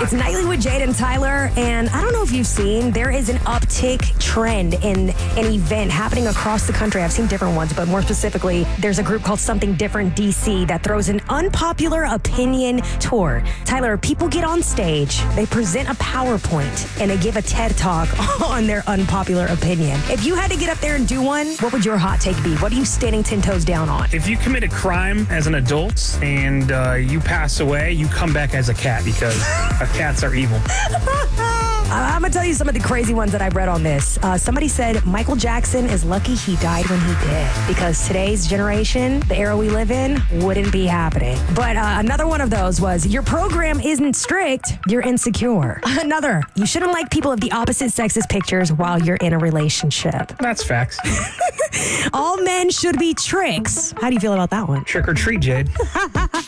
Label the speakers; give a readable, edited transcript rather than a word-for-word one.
Speaker 1: It's Nightly with Jade and Tyler, and I don't know if you've seen, there is an uptick trend in an event happening across the country. I've seen different ones, but more specifically, there's a group called Something Different DC that throws an unpopular opinion tour. Tyler, people get on stage, they present a PowerPoint, and they give a TED Talk on their unpopular opinion. If you had to get up there and do one, what would your hot take be? What are you standing 10 toes down on?
Speaker 2: If you commit a crime as an adult and you pass away, you come back as a cat because cats are evil.
Speaker 1: I'm going to tell you some of the crazy ones that I've read on this. Somebody said Michael Jackson is lucky he died when he did because today's generation, the era we live in, wouldn't be happening. But another one of those was your program isn't strict, you're insecure. Another, you shouldn't like people of the opposite sex's pictures while you're in a relationship.
Speaker 2: That's facts.
Speaker 1: All men should be tricks. How do you feel about that one?
Speaker 2: Trick or treat, Jade.